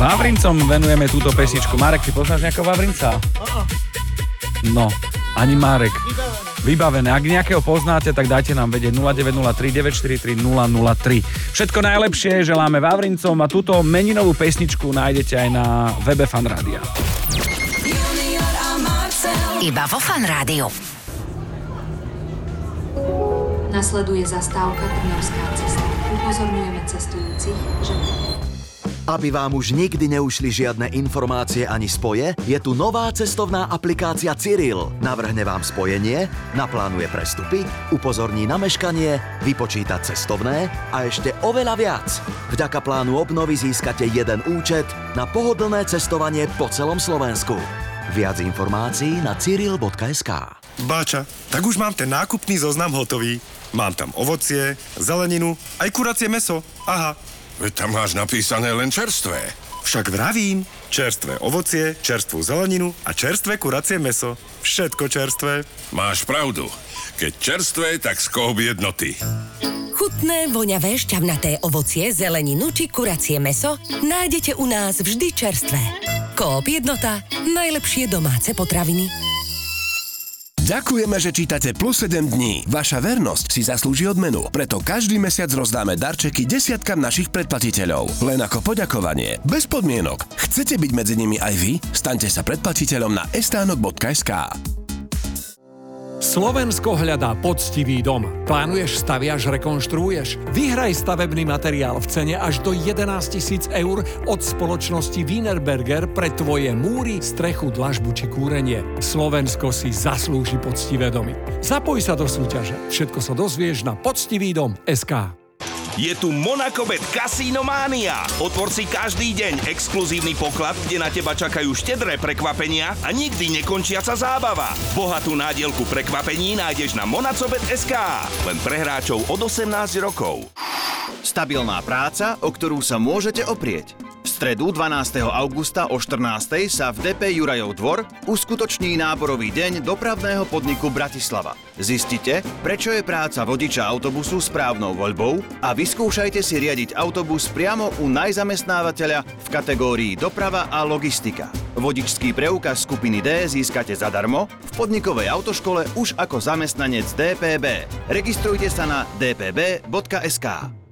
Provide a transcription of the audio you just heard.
Vavrincom venujeme túto pesničku. Marek, ty poznáš nejakého Vavrinca? No, ani Marek. Vybavené. Ak nejakého poznáte, tak dajte nám vedieť 0903 943 003. Všetko najlepšie želáme Vavrincom a túto meninovú pesničku nájdete aj na webe Fanrádia. Iba vo Fanrádiu. Nasleduje zastávka Trnavská cesta. Upozorňujeme cestujúcich, že... Aby vám už nikdy neušli žiadne informácie ani spoje, je tu nová cestovná aplikácia Cyril. Navrhne vám spojenie, naplánuje prestupy, upozorní na meškanie, vypočíta cestovné a ešte oveľa viac. Vďaka plánu obnovy získate jeden účet na pohodlné cestovanie po celom Slovensku. Viac informácií na cyril.sk. Báča, tak už mám ten nákupný zoznam hotový. Mám tam ovocie, zeleninu, aj kuracie mäso. Aha. Veď tam máš napísané len čerstvé. Však vravím. Čerstvé ovocie, čerstvú zeleninu a čerstvé kuracie mäso. Všetko čerstvé. Máš pravdu. Keď čerstvé, tak skôb jednoty. Chutné, voňavé, šťavnaté ovocie, zeleninu či kuracie mäso nájdete u nás vždy čerstvé. Coop Jednota. Najlepšie domáce potraviny. Ďakujeme, že čítate Plus 7 dní. Vaša vernosť si zaslúži odmenu, preto každý mesiac rozdáme darčeky desiatkam našich predplatiteľov. Len ako poďakovanie, bez podmienok. Chcete byť medzi nimi aj vy? Staňte sa predplatiteľom na estánok.sk. Slovensko hľadá poctivý dom. Plánuješ, staviaš, rekonštruuješ? Vyhraj stavebný materiál v cene až do 11 000 eur od spoločnosti Wienerberger pre tvoje múry, strechu, dlažbu či kúrenie. Slovensko si zaslúži poctivé domy. Zapoj sa do súťaže. Všetko sa dozvieš na poctivýdom.sk. Je tu Monacobet Casino Mania. Otvor si každý deň exkluzívny poklad, kde na teba čakajú štedré prekvapenia a nikdy nekončiaca zábava. Bohatú nádielku prekvapení nájdeš na monacobet.sk. Len pre hráčov od 18 rokov. Stabilná práca, o ktorú sa môžete oprieť. V stredu 12. augusta o 14. sa v DP Jurajov dvor uskutoční náborový deň dopravného podniku Bratislava. Zistite, prečo je práca vodiča autobusu správnou voľbou a vyskúšajte si riadiť autobus priamo u najzamestnávateľa v kategórii doprava a logistika. Vodičský preukaz skupiny D získate zadarmo v podnikovej autoškole už ako zamestnanec DPB. Registrujte sa na dpb.sk.